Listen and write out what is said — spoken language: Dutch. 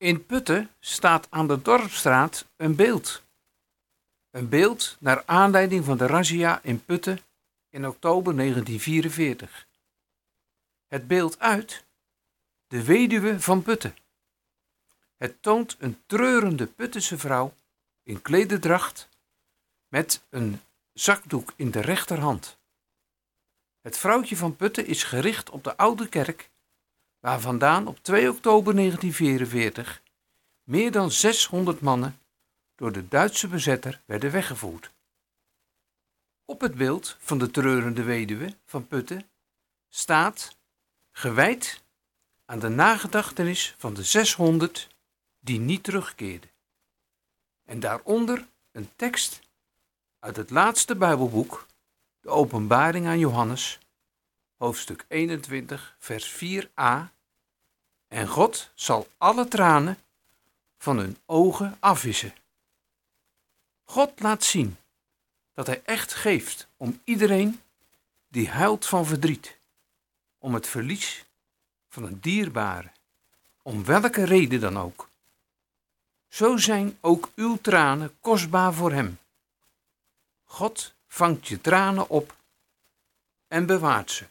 In Putten staat aan de Dorpsstraat een beeld. Een beeld naar aanleiding van de razzia in Putten in oktober 1944. Het beeld uit De Weduwe van Putten. Het toont een treurende Puttense vrouw in klederdracht met een zakdoek in de rechterhand. Het vrouwtje van Putten is gericht op de oude kerk, waar vandaan op 2 oktober 1944 meer dan 600 mannen door de Duitse bezetter werden weggevoerd. Op het beeld van de treurende weduwe van Putten staat gewijd aan de nagedachtenis van de 600 die niet terugkeerden. En daaronder een tekst uit het laatste Bijbelboek, de Openbaring aan Johannes, hoofdstuk 21, vers 4a. En God zal alle tranen van hun ogen afwissen. God laat zien dat hij echt geeft om iedereen die huilt van verdriet, om het verlies van een dierbare, om welke reden dan ook. Zo zijn ook uw tranen kostbaar voor hem. God vangt je tranen op en bewaart ze.